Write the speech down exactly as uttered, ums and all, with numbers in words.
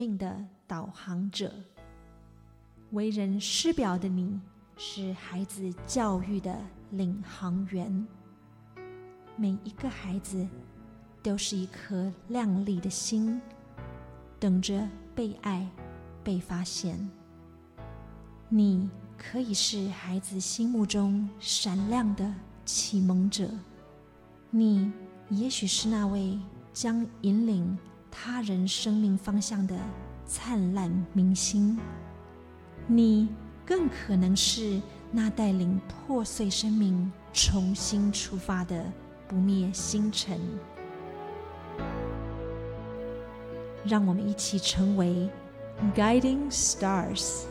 命的导航者。为人师表的你，是孩子教育的领航员。每一个孩子都是一颗亮丽的心，等着被爱、被发现。你可以是孩子心目中闪亮的启蒙者，你也许是那位将引领他人生命方向的灿烂明星，你更可能是那带领破碎生命重新出发的不灭星辰。让我们一起成为 Guiding Stars。